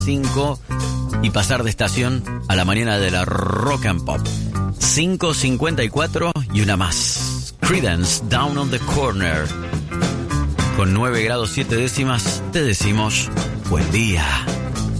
5 y pasar de estación a la mañana de la Rock and Pop. 5:54 y una más. Creedence, Down on the Corner. Con 9 grados 7 décimas te decimos buen día.